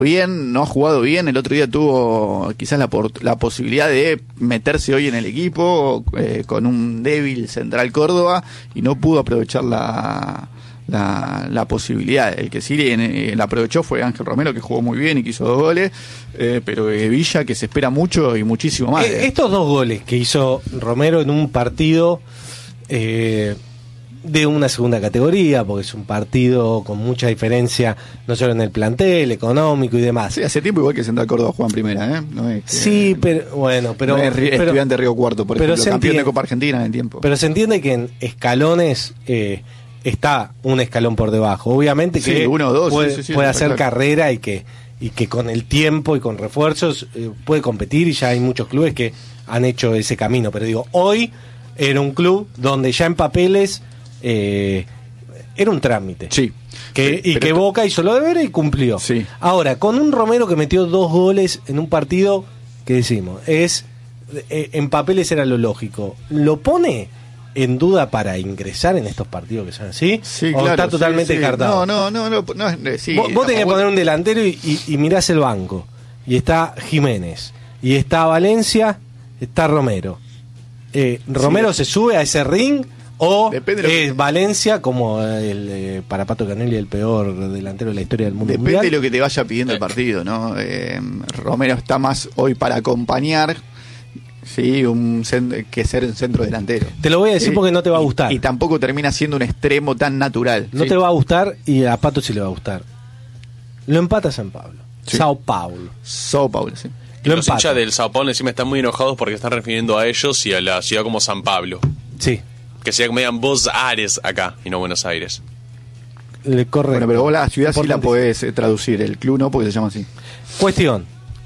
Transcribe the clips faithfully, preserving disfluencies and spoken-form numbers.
bien, no ha jugado bien, el otro día tuvo quizás la, por, la posibilidad de meterse hoy en el equipo eh, con un débil Central Córdoba y no pudo aprovechar la, la, la posibilidad. El que sí eh, la aprovechó fue Ángel Romero, que jugó muy bien y que hizo dos goles, eh, pero eh, Villa, que se espera mucho y muchísimo más. Eh, estos dos goles que hizo Romero en un partido eh, de una segunda categoría, porque es un partido con mucha diferencia, no solo en el plantel, económico y demás. Sí, hace tiempo igual que Central Córdoba juega en primera, ¿eh? No es que, sí, pero bueno, pero... No es pero, Estudiante Río Cuarto, por pero ejemplo, campeón entiende, de Copa Argentina en tiempo. Pero se entiende que en escalones eh, está un escalón por debajo. Obviamente que sí, uno o dos, puede, sí, sí, sí, puede hacer claro. carrera y que, y que con el tiempo y con refuerzos eh, puede competir, y ya hay muchos clubes que han hecho ese camino. Pero digo, hoy era un club donde ya en papeles... Eh, era un trámite. Sí. Que, sí y que Boca hizo lo deber y cumplió. Sí. Ahora, con un Romero que metió dos goles en un partido que decimos, es eh, en papeles era lo lógico. ¿Lo pone en duda para ingresar en estos partidos que son así? Sí, ¿O claro, está totalmente sí, sí. descartado? No, no, no, no, no eh, sí, Vos, vos tenés que vos... poner un delantero y, y, y mirás el banco. Y está Jiménez. Y está Valencia, está Romero. Eh, ¿Romero sí. se sube a ese ring? ¿O es que... Valencia como el eh, para Pato Canelli el peor delantero de la historia del mundo Depende mundial? de lo que te vaya pidiendo el partido, ¿no? Eh, Romero está más hoy para acompañar, sí, un cent- que ser un centro delantero. Te lo voy a decir sí. porque no te va a gustar. Y, y tampoco termina siendo un extremo tan natural. No ¿sí? te va a gustar y a Pato sí le va a gustar. Lo empata San Pablo. Sí. Sao Paulo. Sao Paulo, sí. Y los hinchas del Sao Paulo encima están muy enojados porque están refiriendo a ellos y a la ciudad como San Pablo. Sí. Que sea que me digan Buenos Aires acá y no Buenos Aires. Le corre. Bueno, pero vos la ciudad sí la podés eh, traducir, el club no, porque se llama así. Cuestión.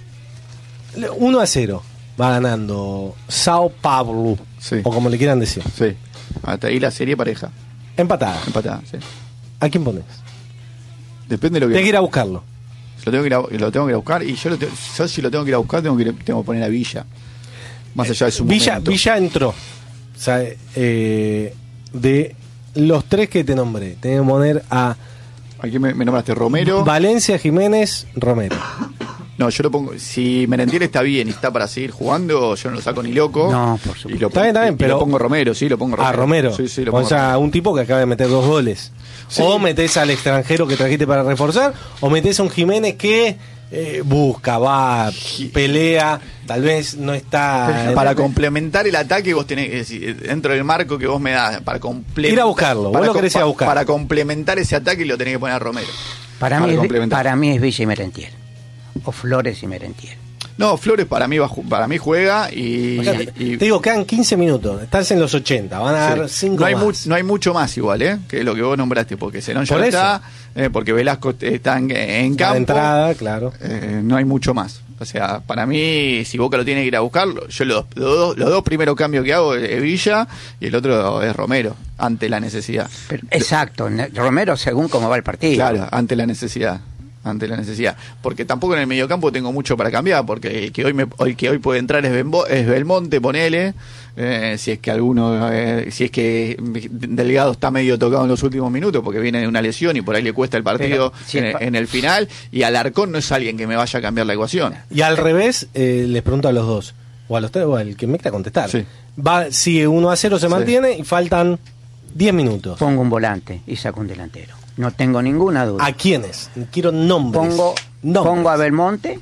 uno a cero va ganando Sao Paulo, sí. o como le quieran decir. Sí. Hasta ahí la serie pareja. Empatada. Empatada, sí. ¿A quién pones? Depende de lo que... Tengo que ir a buscarlo. Lo tengo que ir a, lo tengo que ir a buscar y yo, lo te, yo si lo tengo que ir a buscar tengo que, ir, tengo que poner a Villa. Más allá de su Villa, momento. Villa entró. O sea, eh, de los tres que te nombré, tengo que poner a... Aquí me, me nombraste Romero. Valencia, Jiménez, Romero. No, yo lo pongo... Si Merentiel está bien y está para seguir jugando, yo no lo saco ni loco. No, por supuesto. Y lo, está bien, está bien, y, pero... Y lo pongo Romero, sí, lo pongo Romero. Ah, Romero. Sí, sí, lo o pongo sea, Romero. un tipo que acaba de meter dos goles. Sí. O metés al extranjero que trajiste para reforzar, o metés a un Jiménez que... Eh, busca, va, pelea, tal vez no está... Para complementar el ataque vos tenés que decir, dentro del marco que vos me das, para complementar... Ir a buscarlo, vos lo querés ir a buscar. Para complementar ese ataque lo tenés que poner a Romero. Para, para mí, es, para mí es Villa y Merentiel. O Flores y Merentiel. No, Flores para mí va, para mí juega y, o sea, y, y... Te digo, quedan quince minutos, estás en los ochenta, van a dar cinco no hay más. Mu- no hay mucho más igual, ¿eh? Que es lo que vos nombraste, porque Zenón ya no está, eh, porque Velasco está en, en campo. La entrada, claro. Eh, no hay mucho más. O sea, para mí, si Boca lo tiene que ir a buscarlo, yo los, los, dos, los dos primeros cambios que hago es Villa y el otro es Romero, ante la necesidad. Pero, exacto, Romero según cómo va el partido. Claro, ante la necesidad. ante la necesidad, porque tampoco en el mediocampo tengo mucho para cambiar, porque el que hoy me, el que hoy puede entrar es, Benbo, es Belmonte, ponele, eh, si es que alguno, eh, si es que Delgado está medio tocado en los últimos minutos, porque viene de una lesión y por ahí le cuesta el partido. Pero, si en, el, en el final, y Alarcón no es alguien que me vaya a cambiar la ecuación. Y al revés, eh, les pregunto a los dos, o a los tres, o al que me quiera contestar, sí. va, sigue uno a cero, se sí. mantiene y faltan diez minutos. Pongo un volante y saco un delantero. No tengo ninguna duda. ¿A quiénes? Quiero nombres. Pongo, nombres. pongo a Belmonte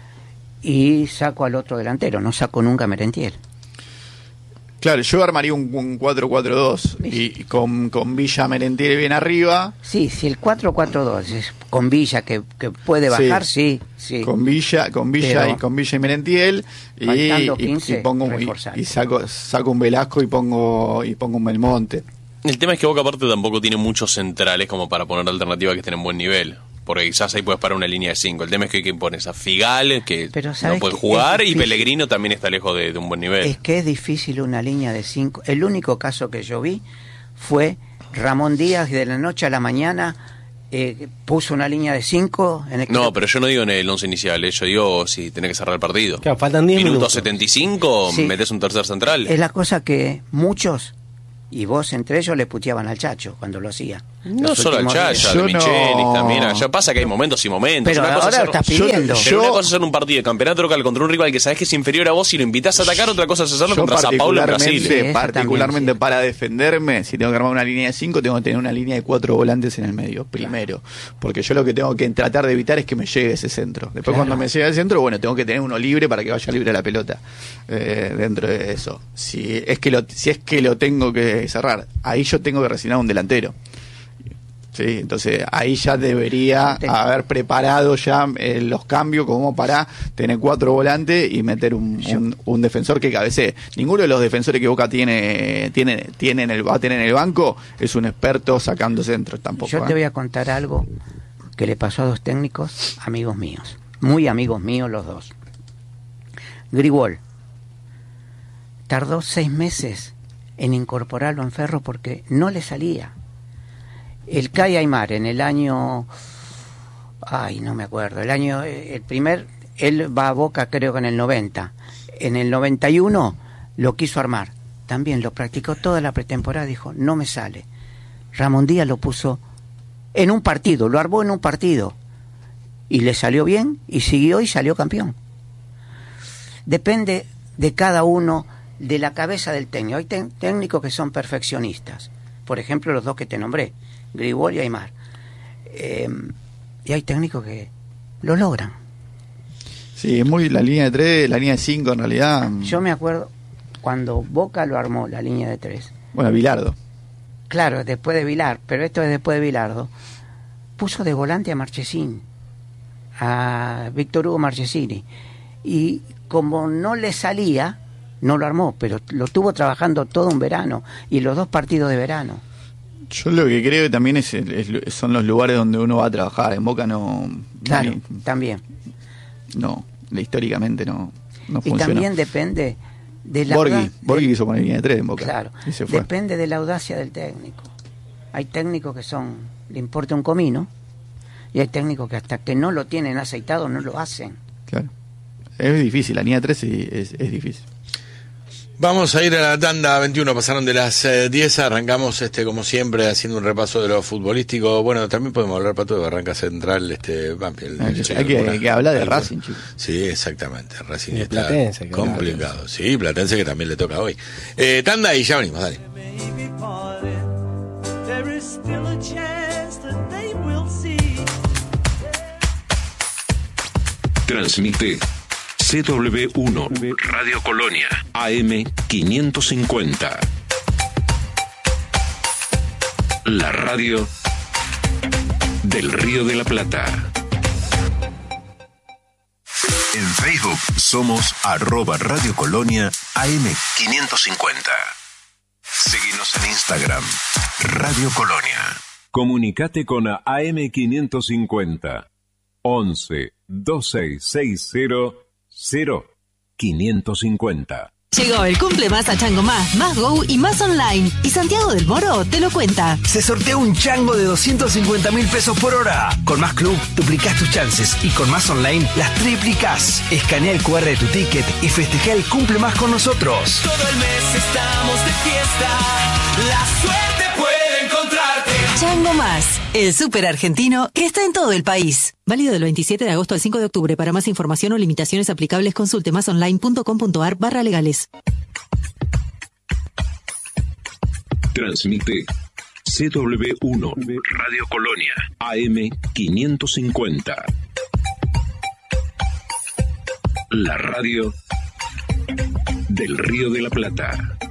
y saco al otro delantero. No saco nunca a Merentiel. Claro, yo armaría un, un cuatro cuatro dos y con, con Villa Merentiel bien arriba. Sí, si el cuatro cuatro dos es con Villa que, que puede bajar, sí, sí. sí. Con Villa, con Villa Pero, y con Villa y Merentiel y, quince, y, y pongo y, y saco saco un Velasco y pongo y pongo un Belmonte. El tema es que Boca aparte tampoco tiene muchos centrales como para poner alternativas que estén en buen nivel. Porque quizás ahí puedes parar una línea de cinco. El tema es que, que pones a Figal, que no puede jugar, y Pellegrino también está lejos de, de un buen nivel. Es que es difícil una línea de cinco. El único caso que yo vi fue Ramón Díaz, de la noche a la mañana eh, puso una línea de cinco. En el no, que... pero yo no digo en el once inicial, eh, yo digo si tenés que cerrar el partido. Claro, faltan diez minuto minutos. setenta y cinco, sí. metés un tercer central. Es la cosa que muchos... Y vos entre ellos le puteaban al Chacho cuando lo hacía. No solo al Chaya, de Michelis no... también. Ya pasa que hay momentos y momentos. Pero una ahora cosa lo estás pidiendo. Yo, yo... Una cosa es hacer un partido de campeonato local contra un rival que sabes que es inferior a vos y lo invitas a atacar, otra cosa es hacerlo contra Sao Paulo en Brasil. Sí, particularmente sí. Para defenderme, si tengo que armar una línea de cinco, tengo que tener una línea de cuatro volantes en el medio, primero. Claro. Porque yo lo que tengo que tratar de evitar es que me llegue ese centro. Después claro. Cuando me llegue el centro, bueno, tengo que tener uno libre para que vaya libre la pelota. Eh, dentro de eso. Si es que lo, si es que lo tengo que cerrar, ahí yo tengo que resignar un delantero. Sí, entonces ahí ya debería haber preparado ya eh, los cambios como para tener cuatro volantes y meter un, un, un defensor que cabecee. Ninguno de los defensores que Boca tiene tiene, tiene en el, va a tener en el banco es un experto sacando centros tampoco. Yo ¿eh? te voy a contar algo que le pasó a dos técnicos, amigos míos, muy amigos míos los dos. Grigol tardó seis meses en incorporarlo en Ferro porque no le salía. El Cay Aymar en el año, ay no me acuerdo, el año, el primer, él va a Boca creo que en el noventa, en el noventa y uno lo quiso armar, también lo practicó toda la pretemporada, dijo no me sale. Ramón Díaz lo puso en un partido, lo armó en un partido y le salió bien y siguió y salió campeón. Depende de cada uno, de la cabeza del técnico. Hay técnicos que son perfeccionistas, por ejemplo los dos que te nombré, Grigol y Aymar. Eh, y hay técnicos que lo logran. Sí, es muy la línea de tres, la línea de cinco en realidad. Yo me acuerdo cuando Boca lo armó, la línea de tres. Bueno, Bilardo. Claro, después de Vilar, pero esto es después de Bilardo. Puso de volante a Marchesín, a Víctor Hugo Marchesini. Y como no le salía, no lo armó, pero lo tuvo trabajando todo un verano y los dos partidos de verano. Yo lo que creo que también es, es son los lugares donde uno va a trabajar. En Boca no... Claro, no, también. No, históricamente no, no y funciona. También depende de la... Borghi, Borghi quiso poner línea de tres en Boca. Claro, depende de la audacia del técnico. Hay técnicos que son, le importa un comino, y hay técnicos que hasta que no lo tienen aceitado no lo hacen. Claro. Es difícil, la línea de tres es, es difícil. Vamos a ir a la tanda veintiuno, pasaron de las eh, diez, arrancamos este como siempre haciendo un repaso de lo futbolístico. Bueno, también podemos hablar para todo de Barranca Central, este el, el, hay, el, hay que, que hablar de Racing, chicos. Sí, exactamente, Racing está Platense, complicado. Claro. Sí, Platense que también le toca hoy. Eh, tanda y ya venimos, dale. Transmite C W uno Radio Colonia A M quinientos cincuenta. La radio del Río de la Plata. En Facebook somos arroba Radio Colonia A M quinientos cincuenta. Seguinos en Instagram, Radio Colonia. Comunicate con A M quinientos cincuenta. once dos seis seis cero cero quinientos cincuenta. Llegó el cumple más a Chango Más, Más Go y Más Online. Y Santiago del Moro te lo cuenta. Se sortea un chango de doscientos cincuenta mil pesos por hora. Con Más Club duplicás tus chances y con Más Online las triplicás. Escanea el cu erre de tu ticket y festeja el cumple más con nosotros. Todo el mes estamos de fiesta. La suerte puede encontrarte. Chango Más, el súper argentino que está en todo el país. Válido del veintisiete de agosto al cinco de octubre. Para más información o limitaciones aplicables, consulte masonline.com.ar barra legales. Transmite C W uno Radio Colonia A M quinientos cincuenta. La radio del Río de la Plata.